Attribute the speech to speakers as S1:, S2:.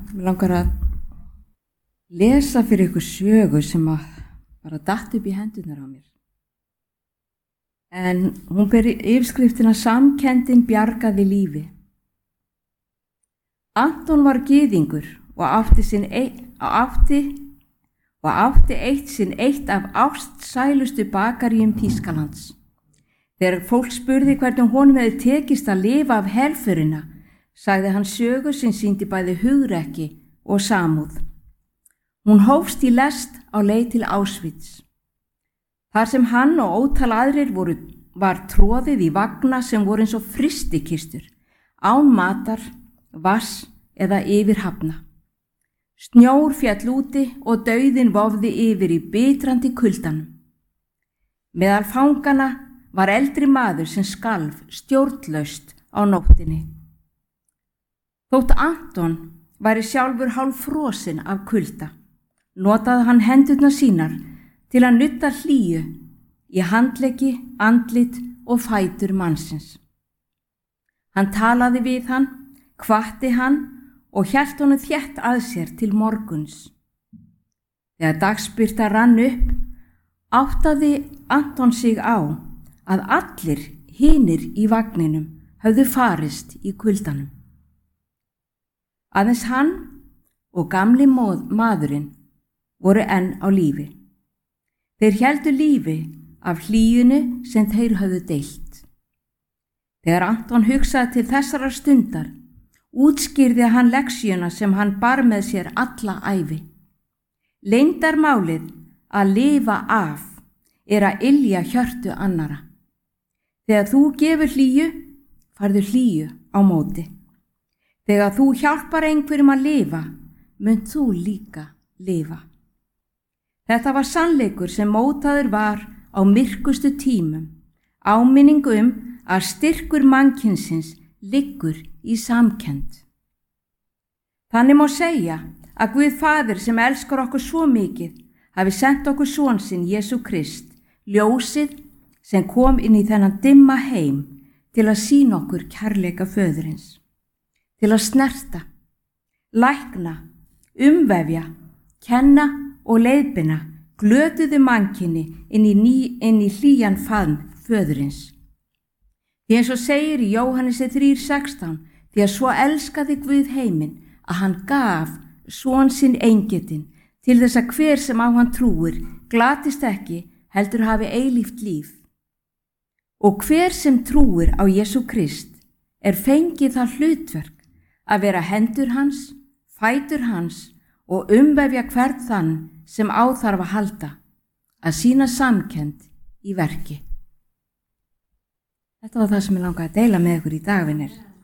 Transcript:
S1: Mig langar að lesa fyrir ykkur sögu sem bara datt upp í hendurnar á mér. En hún ber yfirskriftina Samkenndin bjargaði lífi. Anton var gyðingur og átti eitt af ástsælustu bakaríum Þýskalands. Þegar fólk spurði hvernig honum hefði tekist að lifa af herförina, sagði hann sögu sem sýndi bæði hugrekki og samúð. Hún hófst í lest á leið til Auschwitz. Þar sem hann og ótal aðrir var troðið í vagna sem voru eins og frystikistur, án matar, vass eða yfir hafna. Snjór féll úti og dauðinn vofði yfir í bitrandi kuldanum. Meðal fangana var eldri maður sem skalf stjórnlaust á nóttinni. Þótt Anton væri sjálfur hálffrosinn af kulda, notaði hann hendurnar sínar til að nudda hlýju í handleggi, andlit og fætur mannsins. Hann talaði við hann, hvatti hann og hélt honum þétt að sér til morguns. Þegar dagsbirta rann upp, áttaði Anton sig á að allir hinir í vagninum höfðu farist í kuldanum. Aðeins hann og gamli maðurinn voru enn á lífi. Þeir héldu lífi af hlýjunni sem þeir höfðu deilt. Þegar Anton hugsaði til þessarar stundar, útskýrði hann lexíuna sem hann bar með sér alla ævi. Leyndarmálið að lifa af að ylja hjörtu annara. Þegar þú gefur hlýju, færðu hlýju á móti. Þegar þú hjálpar einhverjum að lifa, munt þú líka lifa. Þetta var sannleikur sem mótaður var á myrkustu tímum, áminningu að styrkur mannkynsins liggur í samkennd. Þannig má segja að Guð Faðir sem elskar okkur svo mikið hafi sent okkur son sinn Jesú Krist, ljósið sem kom inn í þennan dimma heim til að sýna okkur kærleika föðurins, til að snerta, lækna, umvefja, kenna og leiðbeina glötuðu mannkyni inn í hlýjan faðm föðurins. Því eins og segir í Jóhannesi 3:16, því að svo elskaði Guð heiminn að hann gaf son sinn eingetinn til þess að hver sem á hann trúir glatist ekki heldur hafi eilíft líf. Og hver sem trúir á Jesú Krist fengið það hlutverk að vera hendur hans, fætur hans og umvefja hvern þann sem á þarf að halda, að sýna samkennd í verki. Þetta var það sem ég langaði að deila með ykkur í dag, vinir.